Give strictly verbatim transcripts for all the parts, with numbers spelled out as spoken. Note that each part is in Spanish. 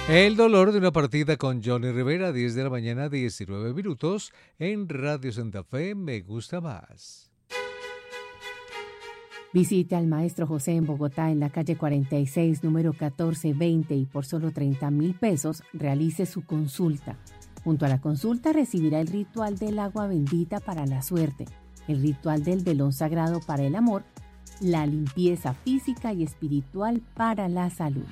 El dolor de una partida con Johnny Rivera, diez de la mañana, diecinueve minutos, en Radio Santa Fe, Me Gusta Más. Visite al maestro José en Bogotá, en la calle cuarenta y seis, número catorce veinte, y por solo treinta mil pesos realice su consulta. Junto a la consulta recibirá el ritual del agua bendita para la suerte, el ritual del velón sagrado para el amor, la limpieza física y espiritual para la salud.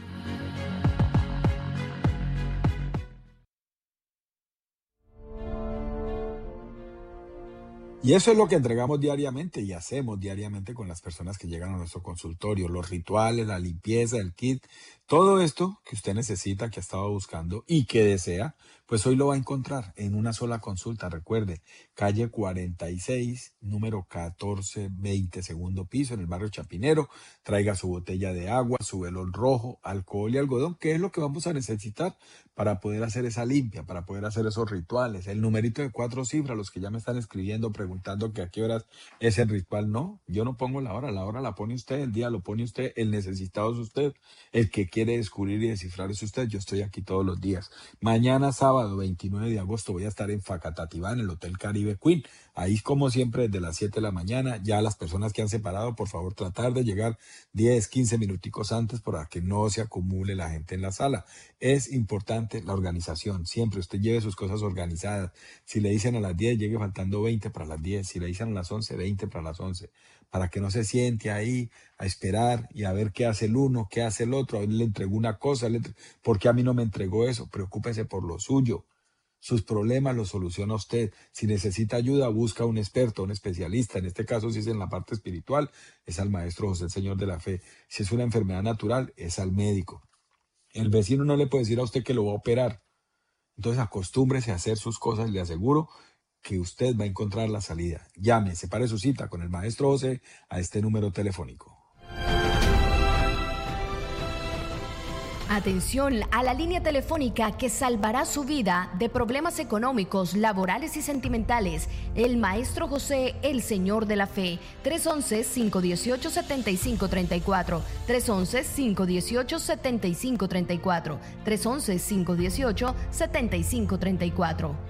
Y eso es lo que entregamos diariamente y hacemos diariamente con las personas que llegan a nuestro consultorio. Los rituales, la limpieza, el kit, todo esto que usted necesita, que ha estado buscando y que desea, pues hoy lo va a encontrar en una sola consulta. Recuerde, calle cuarenta y seis, número catorce veinte, segundo piso, en el barrio Chapinero. Traiga su botella de agua, su velón rojo, alcohol y algodón, que es lo que vamos a necesitar para poder hacer esa limpia, para poder hacer esos rituales. El numerito de cuatro cifras, los que ya me están escribiendo, preguntando que a qué horas es el ritual. No, yo no pongo la hora, la hora la pone usted, el día lo pone usted, el necesitado es usted, el que quiere descubrir y descifrar es usted. Yo estoy aquí todos los días. Mañana sábado veintinueve de agosto voy a estar en Facatativá, en el Hotel Caribe Queen. Ahí, como siempre, desde las siete de la mañana. Ya las personas que han separado, por favor, tratar de llegar diez, quince minuticos antes para que no se acumule la gente en la sala. Es importante la organización. Siempre usted lleve sus cosas organizadas. Si le dicen a las diez, llegue faltando veinte para las diez. Si le dicen a las once, veinte para las once. Para que no se siente ahí a esperar y a ver qué hace el uno, qué hace el otro. A él le entregó una cosa, le entre... ¿por qué a mí no me entregó eso? Preocúpese por lo suyo. Sus problemas los soluciona usted. Si necesita ayuda, busca un experto, un especialista. En este caso, si es en la parte espiritual, es al maestro José, el Señor de la Fe. Si es una enfermedad natural, es al médico. El vecino no le puede decir a usted que lo va a operar. Entonces, acostúmbrese a hacer sus cosas. Le aseguro que usted va a encontrar la salida. Llame, separe su cita con el maestro José a este número telefónico. Atención a la línea telefónica que salvará su vida de problemas económicos, laborales y sentimentales. El maestro José, el Señor de la Fe. tres once, cinco dieciocho, setenta y cinco treinta y cuatro. tres once, cinco dieciocho, setenta y cinco treinta y cuatro. tres once, cinco dieciocho, setenta y cinco treinta y cuatro.